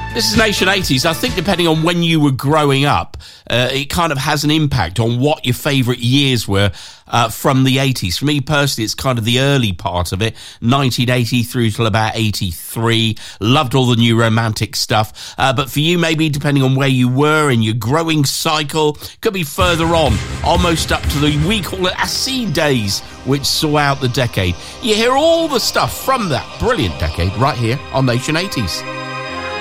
This is Nation 80s. I think depending on when you were growing up, it kind of has an impact on what your favourite years were from the 80s. For me personally, it's kind of the early part of it, 1980 through till about 83. Loved all the new romantic stuff. But for you, maybe depending on where you were in your growing cycle, could be further on, almost up to we call it acid days, which saw out the decade. You hear all the stuff from that brilliant decade right here on Nation 80s.